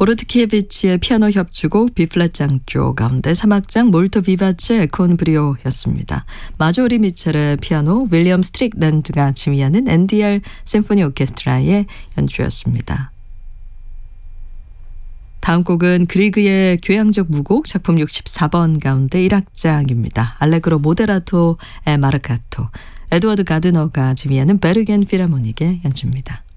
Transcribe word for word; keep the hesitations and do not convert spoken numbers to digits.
보르트키에비치의 피아노 협주곡 B플랫 장조 가운데 삼 악장 몰토 비바체 콘브리오였습니다. 마조리 미첼의 피아노, 윌리엄 스트릭랜드가 지휘하는 엔디알 심포니 오케스트라의 연주였습니다. 다음 곡은 그리그의 교향적 무곡 작품 육십사 번 가운데 일 악장입니다. 알레그로 모데라토 에 마르카토, 에드워드 가드너가 지휘하는 베르겐 필하모닉의 연주입니다.